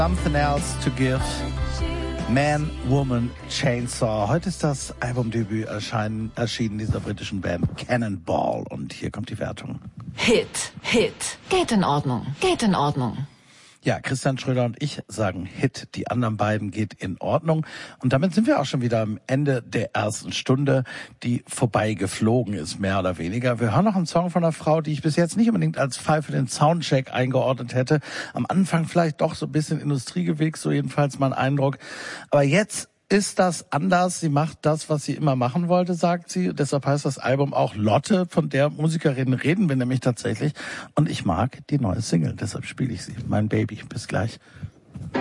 Something Else to Give. Man, Woman, Chainsaw. Heute ist das Albumdebüt erschienen dieser britischen Band Cannonball. Und hier kommt die Wertung. Hit. Geht in Ordnung. Ja, Christian Schröder und ich sagen Hit. Die anderen beiden geht in Ordnung. Und damit sind wir auch schon wieder am Ende der ersten Stunde, die vorbei geflogen ist, mehr oder weniger. Wir hören noch einen Song von einer Frau, die ich bis jetzt nicht unbedingt als Fall für den Soundcheck eingeordnet hätte. Am Anfang vielleicht doch so ein bisschen industriegewichst, so jedenfalls mein Eindruck. Aber jetzt ist das anders. Sie macht das, was sie immer machen wollte, sagt sie. Deshalb heißt das Album auch Lotte. Von der Musikerin reden wir nämlich tatsächlich. Und ich mag die neue Single, deshalb spiele ich sie. Mein Baby. Bis gleich.